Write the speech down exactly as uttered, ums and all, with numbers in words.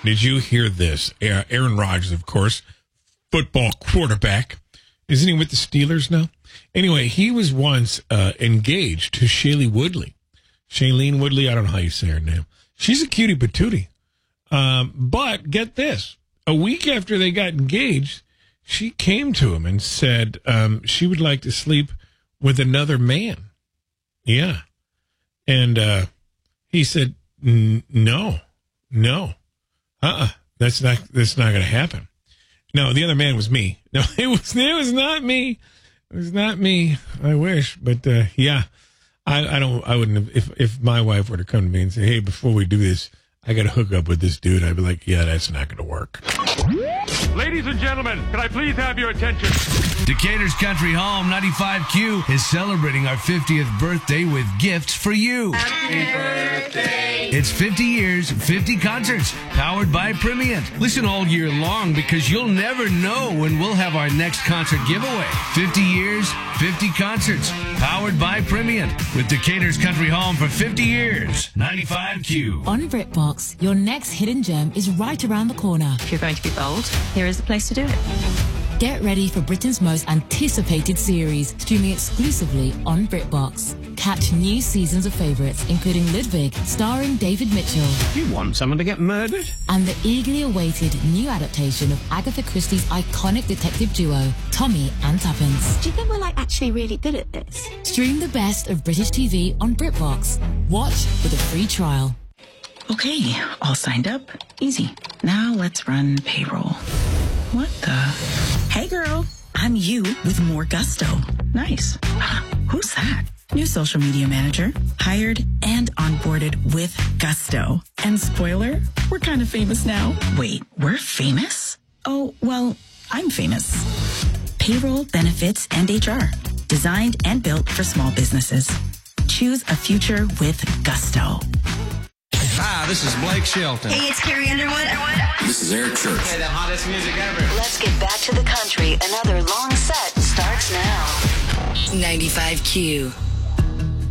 Did you hear this? Aaron Rodgers, of course, football quarterback. Isn't he with the Steelers now? Anyway, he was once uh, engaged to Shailene Woodley. Shailene Woodley, I don't know how you say her name. She's a cutie patootie. Um, but get this. A week after they got engaged, she came to him and said um, she would like to sleep with another man. Yeah. And uh, he said, no, no. Uh-uh. That's not, that's not going to happen. No, the other man was me. No, it was, it was not me. It was not me. I wish. But, uh, yeah, I, I don't, I wouldn't have, if, if my wife were to come to me and say, hey, before we do this, I got to hook up with this dude, I'd be like, yeah, that's not going to work. Ladies and gentlemen, can I please have your attention? Decatur's Country Home ninety-five Q is celebrating our fiftieth birthday with gifts for you. Happy birthday. It's fifty years, fifty concerts, powered by Primient. Listen all year long because you'll never know when we'll have our next concert giveaway. fifty years, fifty concerts, powered by Primient. With Decatur's Country Home for fifty years. ninety-five Q. On BritBox, your next hidden gem is right around the corner. If you're going to be bold, here is the place to do it. Get ready for Britain's most anticipated series, streaming exclusively on BritBox. Catch new seasons of favourites, including Ludwig, starring David Mitchell. You want someone to get murdered? And the eagerly awaited new adaptation of Agatha Christie's iconic detective duo, Tommy and Tuppence. Do you think we're like actually really good at this? Stream the best of British T V on BritBox. Watch with a free trial. Okay, all signed up. Easy. Now let's run payroll. What the? Hey girl, I'm you with more gusto. Nice. Who's that? New social media manager, hired and onboarded with gusto. And spoiler, we're kind of famous now. Wait, we're famous? Oh, well, I'm famous. Payroll, benefits, and H R. Designed and built for small businesses. Choose a future with gusto. Hi, this is Blake Shelton. Hey, it's Carrie Underwood. This is Eric Church. Hey, the hottest music ever. Let's get back to the country. Another long set starts now. ninety-five Q.